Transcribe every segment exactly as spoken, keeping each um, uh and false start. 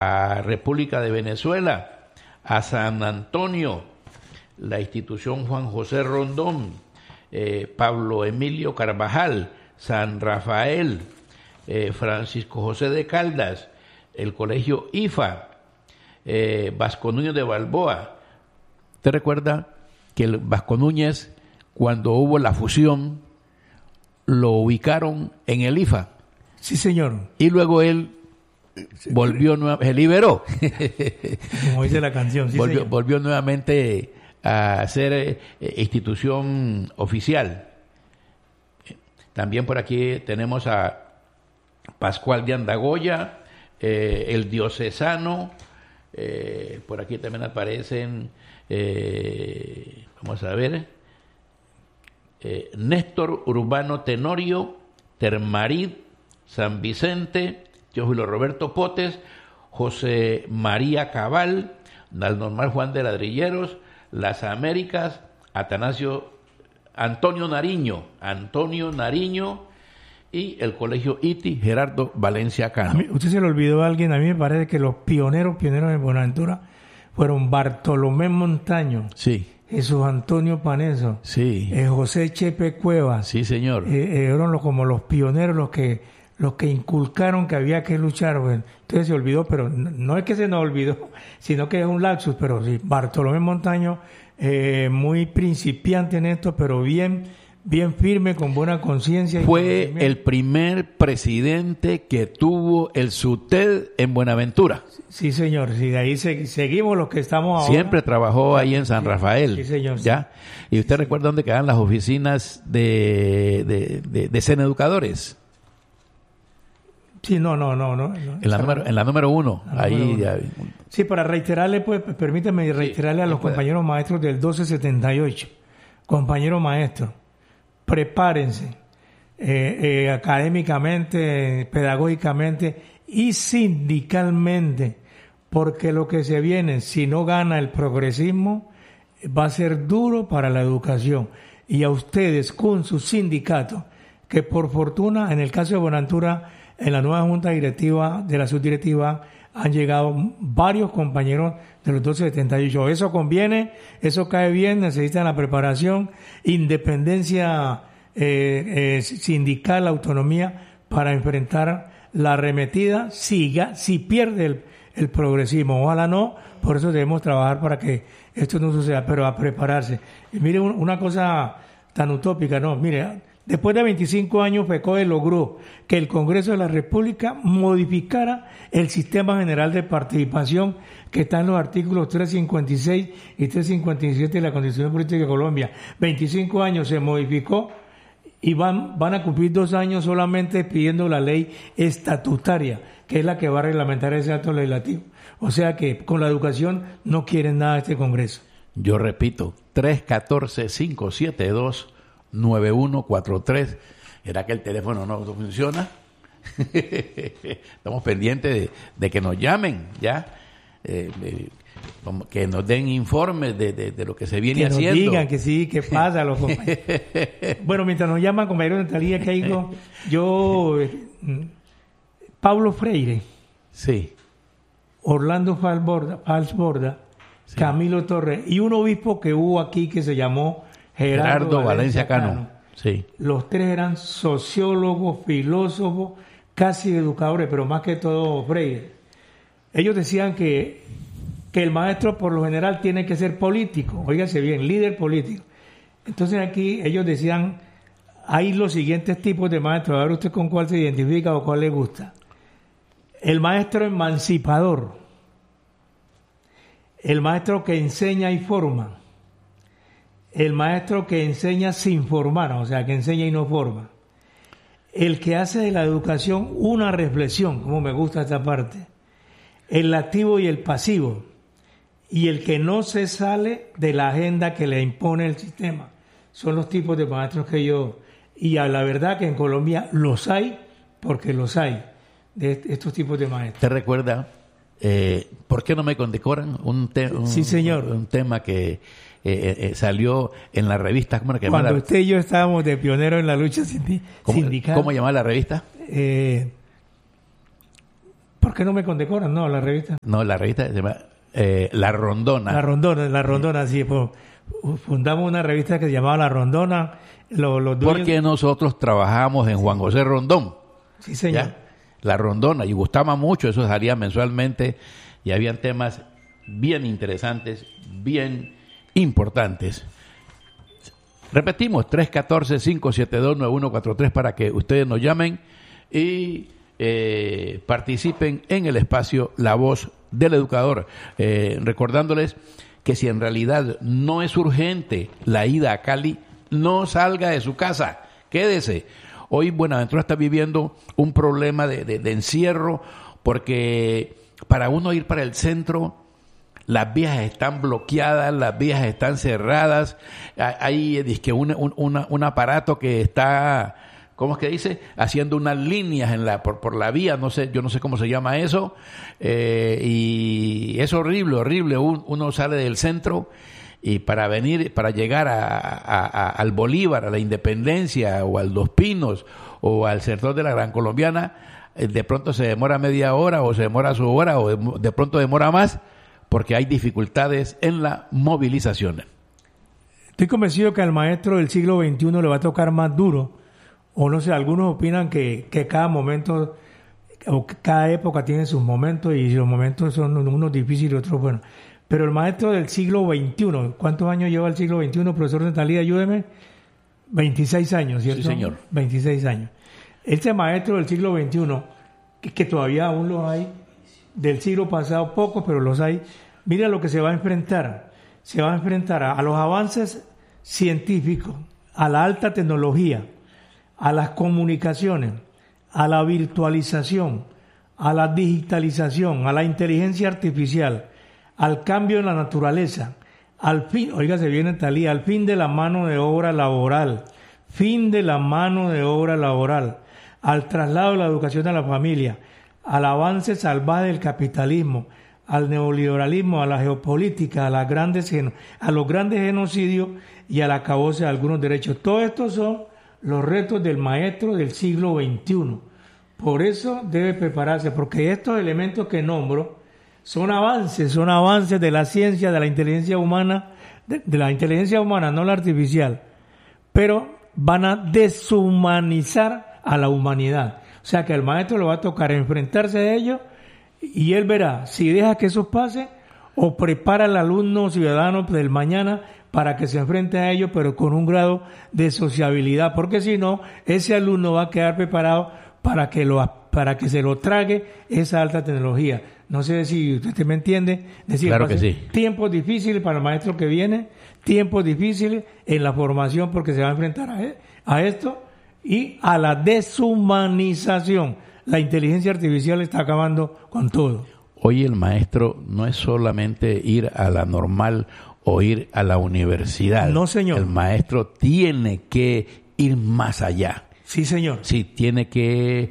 a República de Venezuela, a San Antonio, la institución Juan José Rondón, eh, Pablo Emilio Carvajal, San Rafael, eh, Francisco José de Caldas, el colegio I F A, eh, Vasco Núñez de Balboa. ¿Usted recuerda que el Vasco Núñez, cuando hubo la fusión, lo ubicaron en el I F A? Sí, señor. Y luego él volvió nuevamente, se liberó. Como dice la canción, sí, volvió, volvió nuevamente a ser eh, institución oficial. También por aquí tenemos a Pascual de Andagoya, eh, el diocesano, eh, por aquí también aparecen, eh, vamos a ver, eh, Néstor Urbano Tenorio, Termarid, San Vicente, Teófilo Roberto Potes, José María Cabal, al normal Juan de Ladrilleros, Las Américas, Atanasio, Antonio Nariño, Antonio Nariño y el colegio I T I, Gerardo Valencia Cano. A mí, usted se le olvidó a alguien, a mí me parece que los pioneros, pioneros de Buenaventura fueron Bartolomé Montaño, sí, Jesús Antonio Paneso, sí, eh, José Chepe Cuevas, sí, señor. Eh, eh, eran los, como los pioneros, los que los que inculcaron que había que luchar. Bueno, entonces se olvidó, pero no, no es que se nos olvidó, sino que es un lapsus. Pero sí, Bartolomé Montaño, eh, muy principiante en esto, pero bien, bien firme, con buena conciencia. Fue el primer presidente que tuvo el SUTED en Buenaventura. Sí, señor. Sí, de ahí se, seguimos los que estamos ahora. Siempre trabajó ahí en San Rafael. Sí, señor. ¿Ya? ¿Y usted sí, recuerda dónde quedan las oficinas de, de, de, de Seneducadores? Sí, no, no, no, no. no. En la número, en la número uno, la ahí. Número uno. Ya. Sí, para reiterarle, pues, permítame reiterarle sí, a los compañeros maestros del doce setenta y ocho. Compañeros maestros, prepárense eh, eh, académicamente, pedagógicamente y sindicalmente, porque lo que se viene, si no gana el progresismo, va a ser duro para la educación. Y a ustedes, con su sindicato, que por fortuna, en el caso de Buenaventura, en la nueva junta directiva de la subdirectiva han llegado varios compañeros de los doce setenta y ocho. Eso conviene, eso cae bien, necesitan la preparación, independencia eh, eh, sindical, autonomía para enfrentar la arremetida si, si pierde el, el progresismo. Ojalá no, por eso debemos trabajar para que esto no suceda, pero a prepararse. Y mire, una cosa tan utópica, no, mire, después de veinticinco años, FECODE logró que el Congreso de la República modificara el sistema general de participación que está en los artículos trescientos cincuenta y seis y trescientos cincuenta y siete de la Constitución Política de Colombia. veinticinco años se modificó y van, van a cumplir dos años solamente pidiendo la ley estatutaria, que es la que va a reglamentar ese acto legislativo. O sea que con la educación no quieren nada de este Congreso. Yo repito, tres uno cuatro, cinco siete dos, nueve uno cuatro tres. ¿Era que el teléfono no funciona? Estamos pendientes de, de que nos llamen, ¿ya? Eh, eh, como que nos den informes de, de, de lo que se viene que haciendo. Que nos digan que sí, que pasa. Los bueno, mientras nos llaman, compañero de Talía, que digo, yo, eh, Pablo Freire, sí, Orlando Falsborda, Falsborda sí, Camilo Torres y un obispo que hubo aquí que se llamó Gerardo, Gerardo Valencia Cano. Cano. Sí. Los tres eran sociólogos, filósofos, casi educadores, pero más que todo Freire. Ellos decían que, que el maestro por lo general tiene que ser político, óigase bien, líder político. Entonces aquí ellos decían, hay los siguientes tipos de maestros, a ver usted con cuál se identifica o cuál le gusta. El maestro emancipador, el maestro que enseña y forma, el maestro que enseña sin formar, o sea, que enseña y no forma, el que hace de la educación una reflexión, como me gusta esta parte, el activo y el pasivo, y el que no se sale de la agenda que le impone el sistema. Son los tipos de maestros que yo, y a la verdad que en Colombia los hay, porque los hay, de estos tipos de maestros. ¿Te recuerda eh, por qué no me condecoran? Un, te, un, sí, señor. Un, un tema que eh, eh, salió en la revista. ¿Cómo era que Cuando llamaba? usted y yo estábamos de pionero en la lucha sindi- ¿Cómo, sindical. ¿Cómo llamaba la revista? Eh, ¿Por qué no me condecoran? No, la revista. No, la revista se llama eh, La Rondona. La Rondona, La Rondona, sí. Pues, fundamos una revista que se llamaba La Rondona. Los, los dueños... Porque nosotros trabajamos en Juan José Rondón. Sí, señor. ¿Ya? La Rondona, y gustaba mucho, eso salía mensualmente, y habían temas bien interesantes, bien importantes. Repetimos, tres uno cuatro, cinco siete dos, nueve uno cuatro tres para que ustedes nos llamen y eh, participen en el espacio La Voz del Educador, eh, recordándoles que si en realidad no es urgente la ida a Cali, no salga de su casa, quédese. Hoy Buenaventura está viviendo un problema de, de, de encierro porque para uno ir para el centro, las vías están bloqueadas, las vías están cerradas, hay dizque un, un, una, un aparato que está, ¿cómo es que dice? Haciendo unas líneas en la por, por la vía, no sé, yo no sé cómo se llama eso, eh, y es horrible, horrible, uno sale del centro y para venir, para llegar a, a, a, al Bolívar, a la Independencia, o al Dos Pinos, o al sector de la Gran Colombiana, de pronto se demora media hora, o se demora su hora, o de, de pronto demora más, porque hay dificultades en la movilización. Estoy convencido que al maestro del siglo veintiuno le va a tocar más duro, o no sé, algunos opinan que, que cada momento, o que cada época tiene sus momentos, y los momentos son unos difíciles y otros buenos. Pero el maestro del siglo veintiuno, ¿cuántos años lleva el siglo veintiuno, profesor Dentalí? Ayúdeme. veintiséis años, ¿cierto? Sí, señor. veintiséis años. Este maestro del siglo veintiuno, que, que todavía aún los hay, del siglo pasado pocos, pero los hay, mira lo que se va a enfrentar. Se va a enfrentar a, a los avances científicos, a la alta tecnología, a las comunicaciones, a la virtualización, a la digitalización, a la inteligencia artificial, al cambio en la naturaleza, al fin, oiga, se viene Talía, al fin de la mano de obra laboral, fin de la mano de obra laboral, al traslado de la educación a la familia, al avance salvaje del capitalismo, al neoliberalismo, a la geopolítica, a, las grandes, a los grandes genocidios y al acabose de algunos derechos. Todos estos son los retos del maestro del siglo veintiuno. Por eso debe prepararse, porque estos elementos que nombro son avances, son avances de la ciencia, de la inteligencia humana, de, de la inteligencia humana, no la artificial, pero van a deshumanizar a la humanidad. O sea que al maestro le va a tocar enfrentarse a ello y él verá si deja que eso pase o prepara al alumno ciudadano del mañana para que se enfrente a ello, pero con un grado de sociabilidad, porque si no, ese alumno va a quedar preparado para que lo para que se lo trague esa alta tecnología. No sé si usted me entiende. Decir, claro que sí. Tiempos difíciles para el maestro que viene, tiempos difíciles en la formación porque se va a enfrentar a, a esto y a la deshumanización. La inteligencia artificial está acabando con todo. Hoy el maestro no es solamente ir a la normal o ir a la universidad. No, señor. El maestro tiene que ir más allá. Sí, señor. Sí, tiene que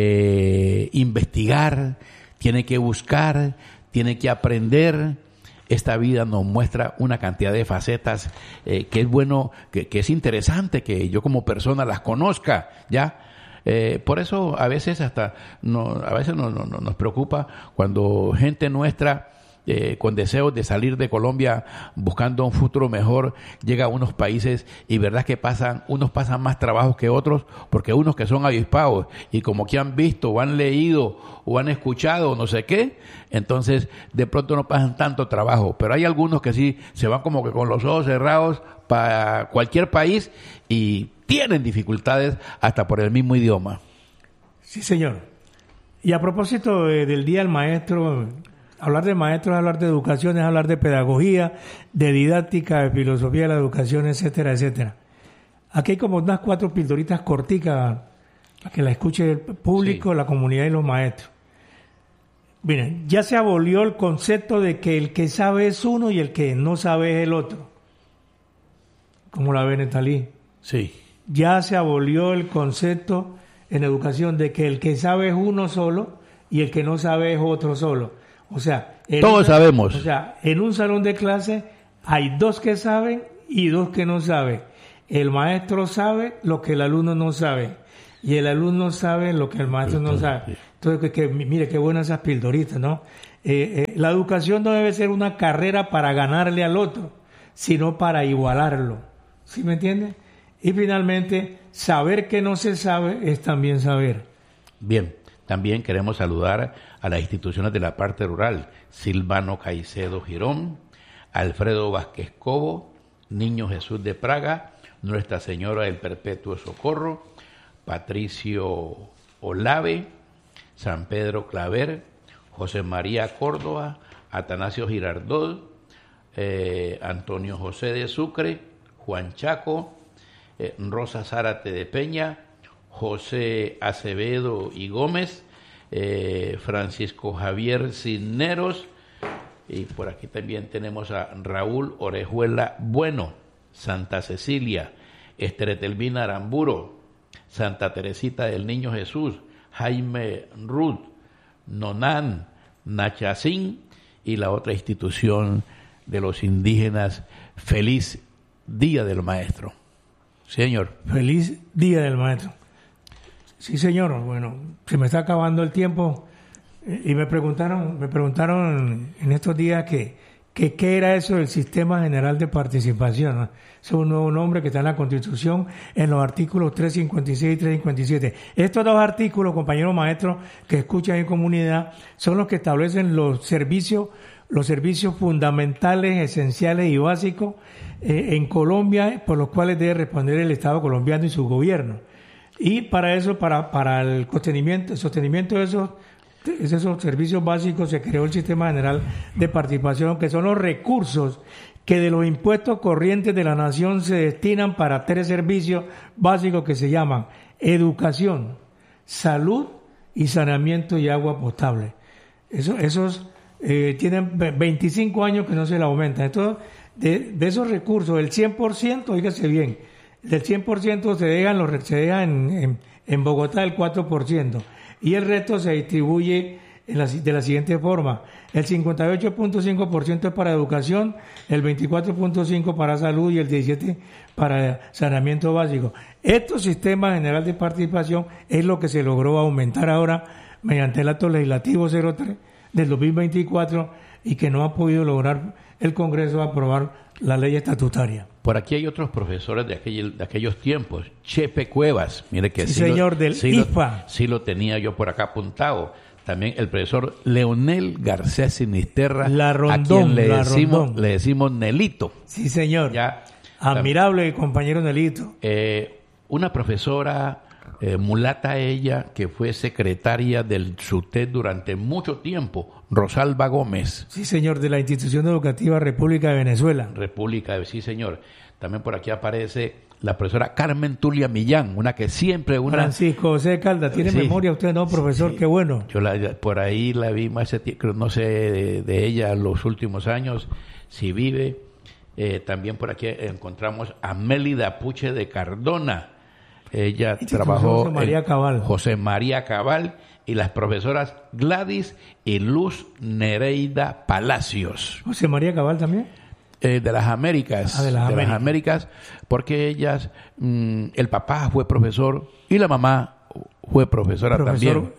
eh, investigar, tiene que buscar, tiene que aprender. Esta vida nos muestra una cantidad de facetas eh, que es bueno, que, que es interesante que yo como persona las conozca, ¿ya? Eh, por eso a veces hasta no, a veces no, no, no nos preocupa cuando gente nuestra eh, con deseos de salir de Colombia buscando un futuro mejor llega a unos países y verdad que pasan unos pasan más trabajos que otros porque unos que son avispados y como que han visto o han leído o han escuchado no sé qué, entonces de pronto no pasan tanto trabajo, pero hay algunos que sí se van como que con los ojos cerrados para cualquier país y tienen dificultades hasta por el mismo idioma. Sí, señor. Y a propósito de, del Día del Maestro, hablar de maestros es hablar de educación, es hablar de pedagogía, de didáctica, de filosofía de la educación, etcétera, etcétera. Aquí hay como unas cuatro pildoritas corticas para que la escuche el público, sí, la comunidad y los maestros. Miren, ya se abolió el concepto de que el que sabe es uno y el que no sabe es el otro. ¿Cómo la ve, Netalí? Sí. Ya se abolió el concepto en educación de que el que sabe es uno solo y el que no sabe es otro solo. O sea, todos una, sabemos. O sea, en un salón de clase hay dos que saben y dos que no saben. El maestro sabe lo que el alumno no sabe y el alumno sabe lo que el maestro no sabe. Entonces, que, que mire, qué buenas esas pildoritas, ¿no? Eh, eh, la educación no debe ser una carrera para ganarle al otro, sino para igualarlo. ¿Sí me entiende? Y finalmente, saber que no se sabe es también saber. Bien, también queremos saludar a las instituciones de la parte rural, Silvano Caicedo Girón, Alfredo Vázquez Cobo, Niño Jesús de Praga, Nuestra Señora del Perpetuo Socorro, Patricio Olave, San Pedro Claver, José María Córdoba, Atanasio Girardot, eh, Antonio José de Sucre, Juan Chaco, eh, Rosa Zárate de Peña, José Acevedo y Gómez, eh, Francisco Javier Cisneros, y por aquí también tenemos a Raúl Orejuela Bueno, Santa Cecilia, Esteretelvina Aramburo, Santa Teresita del Niño Jesús, Jaime Ruth, Nonán, Nachacín y la otra institución de los indígenas. Feliz Día del Maestro. Señor. Feliz Día del Maestro. Sí, señor. Bueno, se me está acabando el tiempo y me preguntaron, me preguntaron en estos días que, que qué era eso del Sistema General de Participación, ¿no? Es un nuevo nombre que está en la Constitución en los artículos trescientos cincuenta y seis y trescientos cincuenta y siete. Estos dos artículos, compañeros maestros que escuchan en comunidad, son los que establecen los servicios, los servicios fundamentales, esenciales y básicos eh, en Colombia, por los cuales debe responder el Estado colombiano y su gobierno. Y para eso, para, para el sostenimiento, el sostenimiento de esos, de esos servicios básicos, se creó el Sistema General de Participación, que son los recursos que de los impuestos corrientes de la nación se destinan para tres servicios básicos que se llaman educación, salud y saneamiento y agua potable. Eso, esos eh, tienen veinticinco años que no se le aumentan. Entonces, de, de esos recursos, el cien por ciento, oígase bien, del cien por ciento se dejan, los, se deja en, en, en Bogotá el cuatro por ciento y el resto se distribuye en la, de la siguiente forma: el cincuenta y ocho punto cinco por ciento es para educación, el veinticuatro punto cinco por ciento para salud y el diecisiete por ciento para saneamiento básico. Este sistema general de participación es lo que se logró aumentar ahora mediante el acto legislativo cero tres del dos mil veinticuatro y que no ha podido lograr el Congreso aprobar la ley estatutaria. Por aquí hay otros profesores de, aquel, de aquellos tiempos. Chepe Cuevas, mire que sí, sí, señor, lo, del sí I F A. Lo, sí lo tenía yo por acá apuntado. También el profesor Leonel Garcés Sinisterra, la Rondón, a quien le la decimos, Rondón. le decimos Nelito. Sí, señor. Ya, admirable compañero Nelito. Eh, una profesora eh, mulata ella, que fue secretaria del SUTEP durante mucho tiempo, Rosalba Gómez. Sí, señor, de la Institución Educativa República de Venezuela. República, sí, señor. También por aquí aparece la profesora Carmen Tulia Millán, una que siempre... una Francisco José Calda, ¿tiene sí, memoria usted, no, profesor? Sí, qué bueno. Yo la, por ahí la vi más, no sé de, de ella los últimos años, si vive. Eh, también por aquí encontramos a Mélida Puche de Cardona. Ella trabajó José María Cabal. José María Cabal y las profesoras Gladys y Luz Nereida Palacios. ¿José María Cabal también? Eh, de las Américas, ah, de, las, de Américas. las Américas, porque ellas, mmm, el papá fue profesor y la mamá fue profesora profesor, también.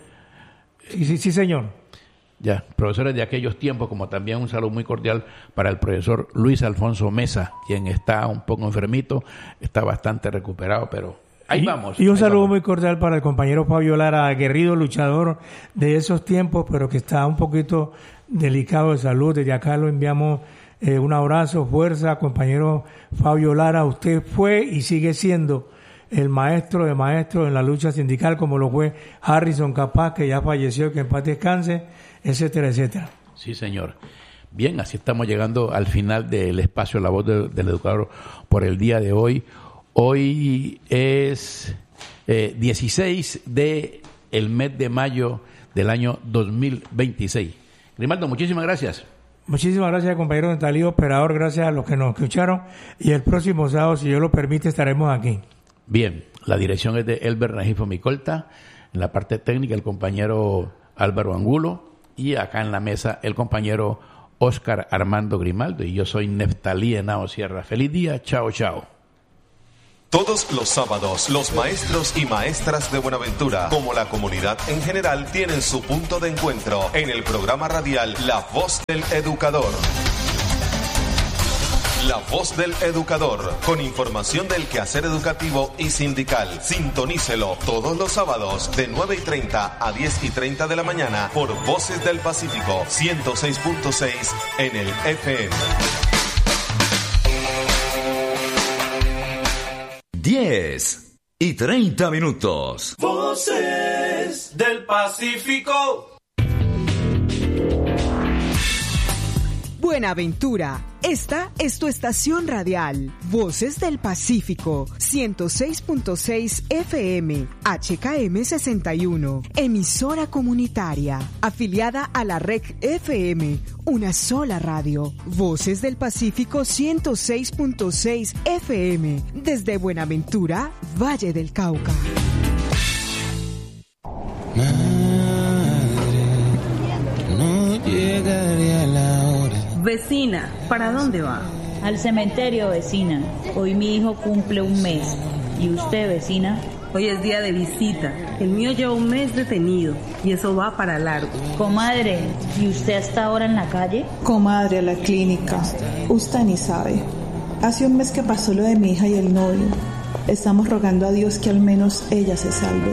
Sí, sí, sí, señor. Ya, profesores de aquellos tiempos, como también un saludo muy cordial para el profesor Luis Alfonso Mesa, quien está un poco enfermito, está bastante recuperado, pero ahí y, vamos. Y un ahí saludo vamos. muy cordial para el compañero Fabio Lara, aguerrido luchador de esos tiempos, pero que está un poquito delicado de salud. Desde acá lo enviamos eh, un abrazo, fuerza, compañero Fabio Lara. Usted fue y sigue siendo el maestro de maestros en la lucha sindical, como lo fue Harrison Capaz, que ya falleció, que en paz descanse, etcétera, etcétera. Sí, señor. Bien, así estamos llegando al final del espacio La Voz de, del Educador por el día de hoy. Hoy es eh, dieciséis de el mes de mayo del año dos mil veintiséis. Grimaldo, muchísimas gracias. Muchísimas gracias, compañero Natalio, operador, gracias a los que nos escucharon. Y el próximo sábado, si Dios lo permite, estaremos aquí. Bien, la dirección es de Elber Najifo Micolta, en la parte técnica el compañero Álvaro Angulo y acá en la mesa el compañero Óscar Armando Grimaldo y yo soy Neftalí Henao Sierra. Feliz día, chao, chao. Todos los sábados, los maestros y maestras de Buenaventura, como la comunidad en general, tienen su punto de encuentro en el programa radial La Voz del Educador. La Voz del Educador, con información del quehacer educativo y sindical. Sintonícelo todos los sábados de nueve y treinta a diez y treinta de la mañana por Voces del Pacífico ciento seis punto seis en el F M. diez y treinta minutos. Voces del Pacífico. Buenaventura, esta es tu estación radial. Voces del Pacífico, ciento seis punto seis F M, H K M sesenta y uno, emisora comunitaria, afiliada a la R E C F M, una sola radio. Voces del Pacífico ciento seis punto seis F M, desde Buenaventura, Valle del Cauca. Madre, no llegaré a la hora. Vecina, ¿para dónde va? Al cementerio, vecina. Hoy mi hijo cumple un mes. ¿Y usted, vecina? Hoy es día de visita. El mío lleva un mes detenido y eso va para largo. Comadre, ¿y usted hasta ahora en la calle? Comadre, a la clínica. Usted ni sabe. Hace un mes que pasó lo de mi hija y el novio. Estamos rogando a Dios que al menos ella se salve.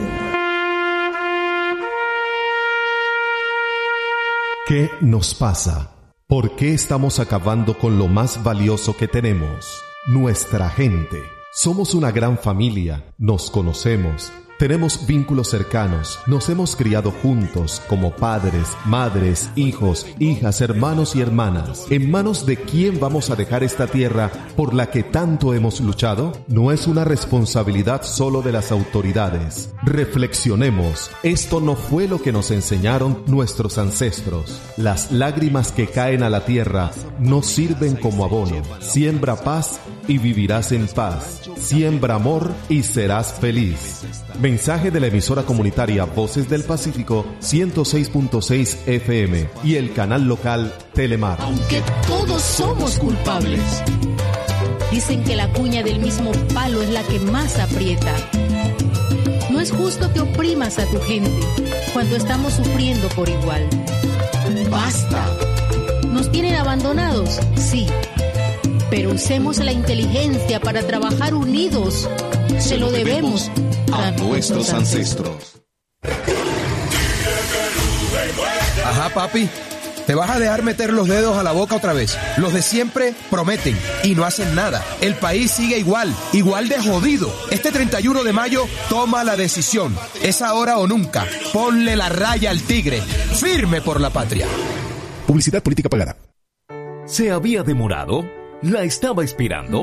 ¿Qué nos pasa? ¿Por qué estamos acabando con lo más valioso que tenemos? Nuestra gente. Somos una gran familia, nos conocemos, tenemos vínculos cercanos, nos hemos criado juntos como padres, madres, hijos, hijas, hermanos y hermanas. ¿En manos de quién vamos a dejar esta tierra por la que tanto hemos luchado? No es una responsabilidad solo de las autoridades. Reflexionemos, esto no fue lo que nos enseñaron nuestros ancestros. Las lágrimas que caen a la tierra no sirven como abono. Siembra paz y vivirás en paz. Siembra amor y serás feliz. Mensaje de la emisora comunitaria Voces del Pacífico ciento seis punto seis F M y el canal local Telemar. Aunque todos somos culpables. Dicen que la cuña del mismo palo es la que más aprieta. No es justo que oprimas a tu gente cuando estamos sufriendo por igual. ¡Basta! ¿Nos tienen abandonados? Sí. Pero usemos la inteligencia para trabajar unidos. Se lo debemos a nuestros ancestros. Ajá, papi. ¿Te vas a dejar meter los dedos a la boca otra vez? Los de siempre prometen y no hacen nada. El país sigue igual, igual de jodido. Este treinta y uno de mayo toma la decisión. Es ahora o nunca. Ponle la raya al tigre. Firme por la patria. Publicidad política pagada. ¿Se había demorado? ¿La estaba esperando?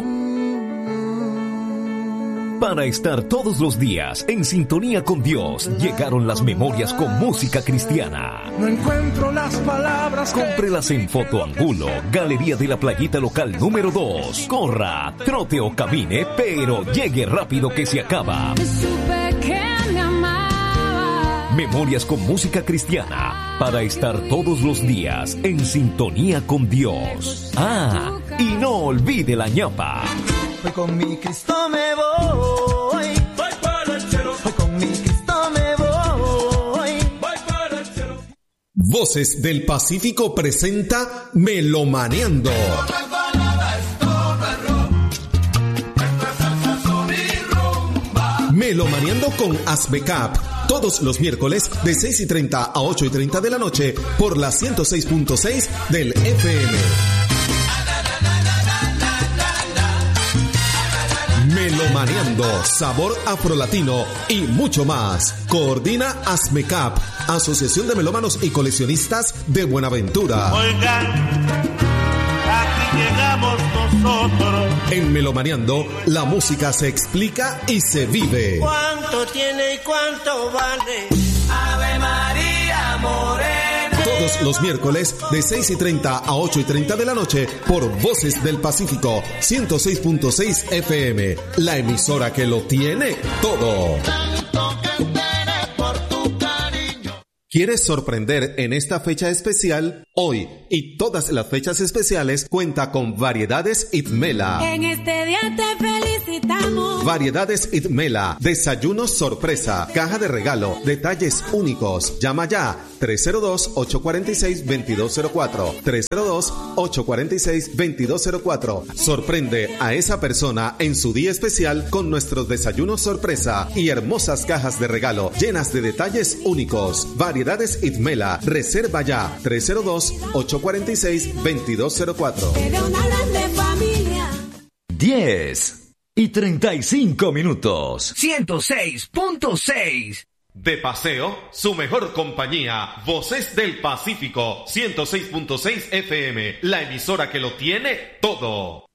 Para estar todos los días en sintonía con Dios, llegaron las memorias con música cristiana. No encuentro las palabras. Cómprelas en Fotoangulo, Galería de la Playita Local número dos. Corra, trote o camine, pero llegue rápido que se acaba. Memorias con música cristiana, para estar todos los días en sintonía con Dios. Ah, y no olvide la ñapa. Hoy con mi Cristo me voy. Voy para el cielo. Hoy con mi Cristo me voy. Voy para el cielo. Voces del Pacífico presenta Melomaneando. Melomaneando con Asbecap. Todos los miércoles de seis y treinta a ocho y treinta de la noche por la ciento seis punto seis del F M. Melomaneando, sabor afrolatino y mucho más. Coordina Asmecap, Asociación de Melómanos y Coleccionistas de Buenaventura. Oigan, aquí llegamos nosotros. En Melomaneando, la música se explica y se vive. ¿Cuánto tiene y cuánto vale? Ave María Morena. Todos los miércoles de seis y treinta a ocho y treinta de la noche por Voces del Pacífico ciento seis punto seis F M, la emisora que lo tiene todo. ¿Quieres sorprender en esta fecha especial? Hoy y todas las fechas especiales cuenta con Variedades Itmela. En este día te felicitamos. Variedades Itmela, desayunos sorpresa, caja de regalo, detalles únicos. Llama ya tres cero dos, ocho cuatro seis, dos dos cero cuatro, tres cero dos, ocho cuatro seis, dos dos cero cuatro. Sorprende a esa persona en su día especial con nuestros desayunos sorpresa y hermosas cajas de regalo llenas de detalles únicos. Variedades Itmela, reserva ya tres cero dos, ocho cuatro seis, dos dos cero cuatro. diez y treinta y cinco minutos. ciento seis punto seis. De paseo, su mejor compañía, Voces del Pacífico, ciento seis punto seis F M, la emisora que lo tiene todo.